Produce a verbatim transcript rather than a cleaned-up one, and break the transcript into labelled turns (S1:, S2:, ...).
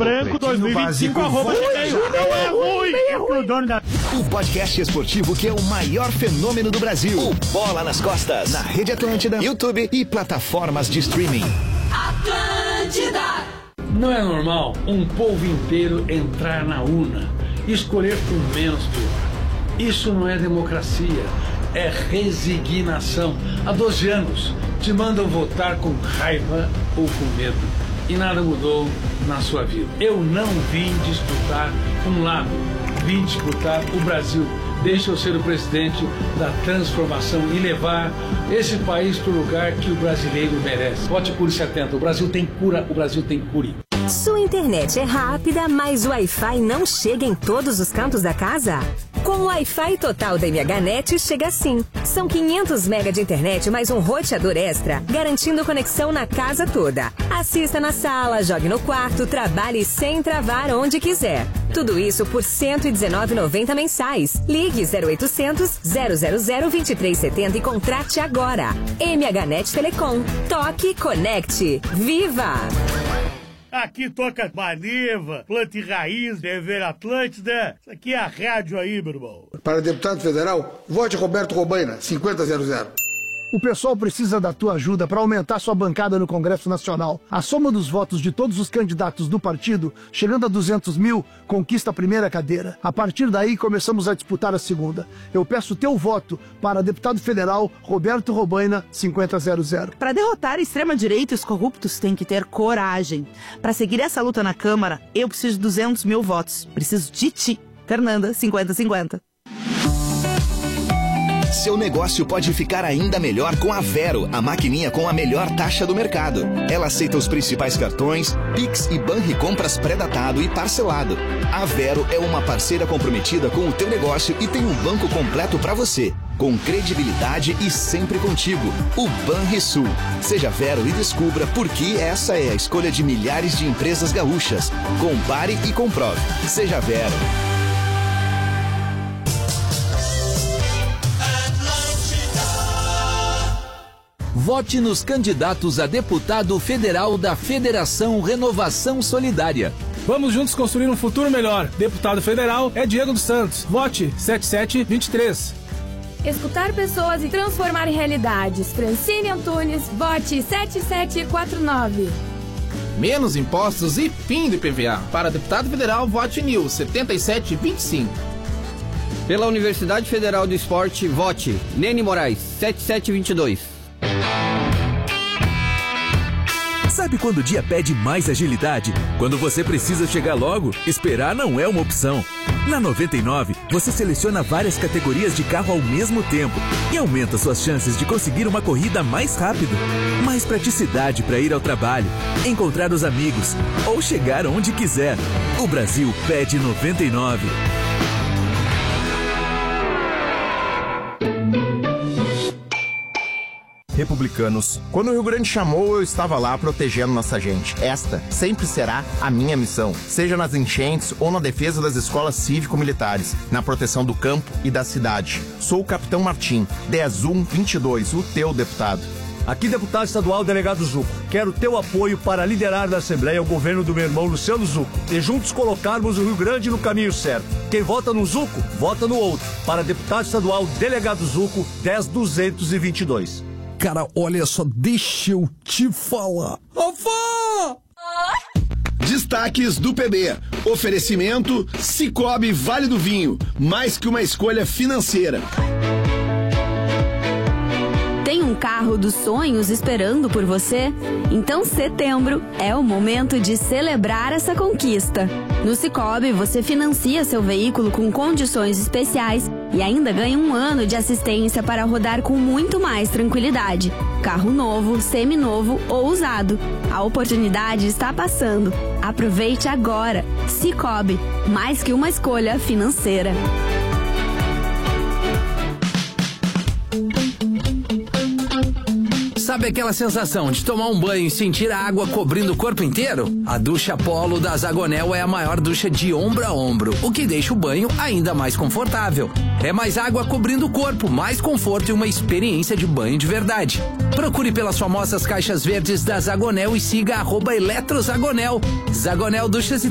S1: branco dois mil e vinte e cinco, arroba gmail. Não é ruim. É pro dono da...
S2: O podcast esportivo que é o maior fenômeno do Brasil. O Bola nas Costas. Na Rede Atlântida, YouTube e plataformas de streaming.
S3: Atlântida.
S4: Não é normal um povo inteiro entrar na urna e escolher por menos pior. Isso não é democracia, é resignação. Há doze anos te mandam votar com raiva ou com medo e nada mudou na sua vida. Eu não vim disputar um lado, vim disputar o Brasil. Deixa eu ser o presidente da transformação e levar esse país para o lugar que o brasileiro merece. Vote Cure setenta. O Brasil tem cura, o Brasil tem cure.
S5: Sua internet é rápida, mas o Wi-Fi não chega em todos os cantos da casa? Com o Wi-Fi total da MHNet chega assim. São quinhentos megas de internet mais um roteador extra, garantindo conexão na casa toda. Assista na sala, jogue no quarto, trabalhe sem travar onde quiser. Tudo isso por cento e dezenove reais e noventa centavos mensais. Ligue zero oitocentos, zero zero zero, vinte e três setenta e contrate agora. MHNet Telecom. Toque e conecte. Viva!
S1: Aqui toca Maniva, Planta e Raiz, T V Atlântida. Isso aqui é a rádio aí, meu irmão.
S6: Para deputado federal, vote Roberto Robaina, cinquenta zero zero. O pessoal precisa da tua ajuda para aumentar sua bancada no Congresso Nacional. A soma dos votos de todos os candidatos do partido, chegando a duzentos mil, conquista a primeira cadeira. A partir daí, começamos a disputar a segunda. Eu peço teu voto para deputado federal Roberto Robaina, cinquenta zero zero.
S7: Para derrotar a extrema-direita e os corruptos, tem que ter coragem. Para seguir essa luta na Câmara, eu preciso de duzentos mil votos. Preciso de ti. Fernanda, cinquenta cinquenta.
S2: Seu negócio pode ficar ainda melhor com a Vero, a maquininha com a melhor taxa do mercado. Ela aceita os principais cartões, Pix e Banricompras pré-datado e parcelado. A Vero é uma parceira comprometida com o teu negócio e tem um banco completo para você, com credibilidade e sempre contigo. O Banrisul. Seja Vero e descubra por que essa é a escolha de milhares de empresas gaúchas. Compare e comprove. Seja Vero.
S8: Vote nos candidatos a deputado federal da Federação Renovação Solidária.
S9: Vamos juntos construir um futuro melhor. Deputado federal é Diego dos Santos. Vote setenta e sete vinte e três.
S10: Escutar pessoas e transformar em realidades. Francine Antunes, vote sete sete quatro nove.
S11: Menos impostos e fim do I P V A. Para deputado federal, vote Nil, setenta e sete vinte e cinco.
S12: Pela Universidade Federal do Esporte, vote Nene Moraes, setenta e sete vinte e dois.
S13: Sabe quando o dia pede mais agilidade? Quando você precisa chegar logo, esperar não é uma opção. Na noventa e nove, você seleciona várias categorias de carro ao mesmo tempo e aumenta suas chances de conseguir uma corrida mais rápido. Mais praticidade para ir ao trabalho, encontrar os amigos ou chegar onde quiser. O Brasil pede noventa e nove.
S14: Republicanos. Quando o Rio Grande chamou, eu estava lá protegendo nossa gente. Esta sempre será a minha missão, seja nas enchentes ou na defesa das escolas cívico-militares, na proteção do campo e da cidade. Sou o Capitão Martim, dez um vinte e dois, o teu deputado.
S15: Aqui, deputado estadual delegado Zuco. Quero teu apoio para liderar na Assembleia o governo do meu irmão Luciano Zuco e juntos colocarmos o Rio Grande no caminho certo. Quem vota no Zuco, vota no outro. Para deputado estadual delegado Zuco, dez duzentos e vinte e dois.
S16: Cara, olha só, deixa eu te falar. Avó!
S17: Destaques do P B. Oferecimento Cicobi Vale do Vinho. Mais que uma escolha financeira.
S18: Tem um carro dos sonhos esperando por você? Então setembro é o momento de celebrar essa conquista. No Cicobi, você financia seu veículo com condições especiais e ainda ganha um ano de assistência para rodar com muito mais tranquilidade. Carro novo, seminovo ou usado. A oportunidade está passando. Aproveite agora. Cicobi, mais que uma escolha financeira.
S8: Sabe aquela sensação de tomar um banho e sentir a água cobrindo o corpo inteiro? A ducha Polo da Zagonel é a maior ducha de ombro a ombro, o que deixa o banho ainda mais confortável. É mais água cobrindo o corpo, mais conforto e uma experiência de banho de verdade. Procure pelas famosas caixas verdes da Zagonel e siga arroba Eletrozagonel. Zagonel Duchas e